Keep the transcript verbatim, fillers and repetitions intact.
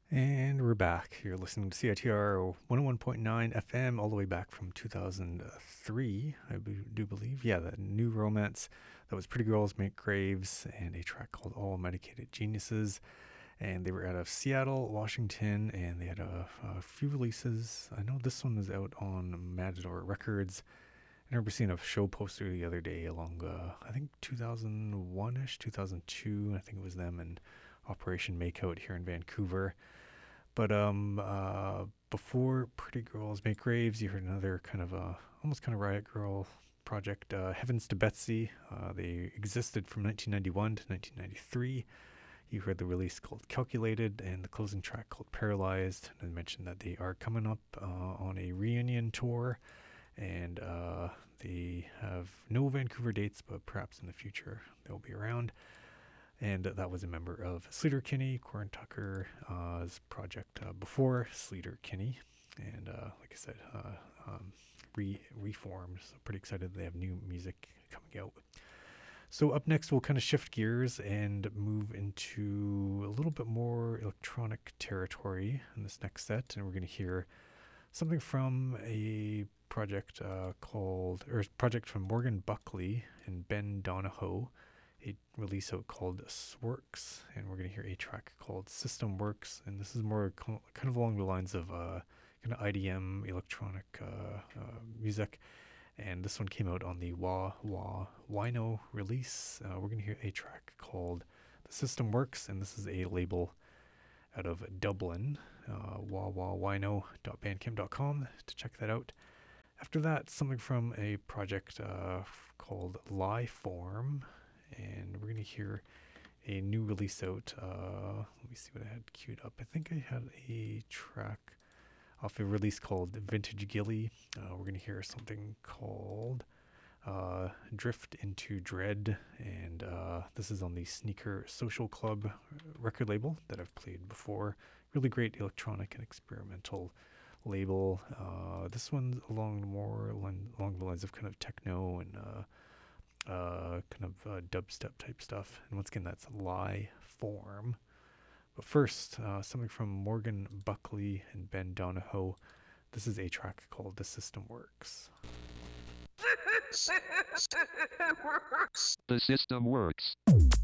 And we're back. You're listening to C I T R one oh one point nine F M, all the way back from two thousand three, I do believe. Yeah, the new romance. That was Pretty Girls Make Graves and a track called All Medicated Geniuses. And they were out of Seattle, Washington, and they had a, a few releases. I know this one was out on Matador Records. I remember seeing a show poster the other day along, uh, I think two thousand one ish, two thousand two. I think it was them and Operation Makeout here in Vancouver. But um, uh, before Pretty Girls Make Graves, you heard another kind of a almost kind of Riot Girl project, uh, Heavens to Betsy. Uh, they existed from nineteen ninety-one to nineteen ninety-three. You heard the release called Calculated and the closing track called Paralyzed. And I mentioned that they are coming up uh, on a reunion tour, and uh, they have no Vancouver dates, but perhaps in the future they'll be around. And that was a member of Sleater Kinney, Corin Tucker's uh, project uh, before Sleater Kinney. And uh, like I said, uh, um, re- reformed. So pretty excited they have new music coming out. So up next, we'll kind of shift gears and move into a little bit more electronic territory in this next set. And we're going to hear something from a project uh, called, or a project from Morgan Buckley and Ben Donahoe, a release out called Sworks, and we're going to hear a track called System Works, and this is more co- kind of along the lines of uh, kind of I D M electronic uh, uh, music, and this one came out on the Wah Wah Wino release. Uh, we're going to hear a track called The System Works, and this is a label out of Dublin, uh, wah wah wino dot bandcamp dot com to check that out. After that, something from a project uh, called Lieform, and we're going to hear a new release out. Uh, let me see what I had queued up. I think I had a track off a release called Vintage Gilly. Uh, we're going to hear something called uh, Drift into Dread, and uh, this is on the Sneaker Social Club record label that I've played before. Really great electronic and experimental label. Uh, this one's along more along the lines of kind of techno and uh, Uh, kind of uh, dubstep type stuff. And once again, that's Lieform. But first, uh, something from Morgan Buckley and Ben Donahoe. This is a track called The System Works. The system works.